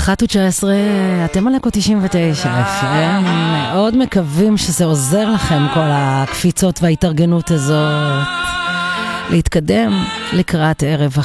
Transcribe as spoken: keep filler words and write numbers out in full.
אחת ותשע עשרה, אתם על אקו תשעים ותשע אף אם, מאוד מקווים שזה עוזר לכם כל הקפיצות וההתארגנות הזאת להתקדם לקראת ערב